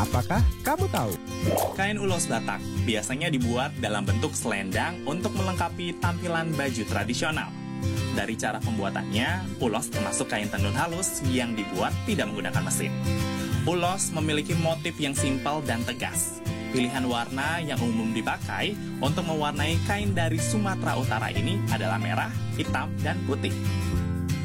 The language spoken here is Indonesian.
Apakah kamu tahu? Kain ulos Batak biasanya dibuat dalam bentuk selendang untuk melengkapi tampilan baju tradisional. Dari cara pembuatannya, ulos termasuk kain tenun halus yang dibuat tidak menggunakan mesin. Ulos memiliki motif yang simpel dan tegas. Pilihan warna yang umum dipakai untuk mewarnai kain dari Sumatera Utara ini adalah merah, hitam, dan putih.